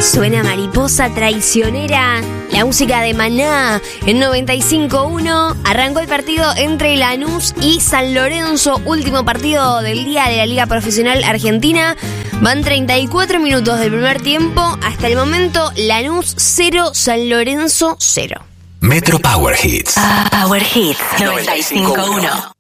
Suena Mariposa Traicionera, la música de Maná. En 95.1 arrancó el partido entre Lanús y San Lorenzo, último partido del día de la Liga Profesional Argentina. Van 34 minutos del primer tiempo. Hasta el momento, Lanús 0, San Lorenzo 0. Metro Power Hits. Power Hits 95.1.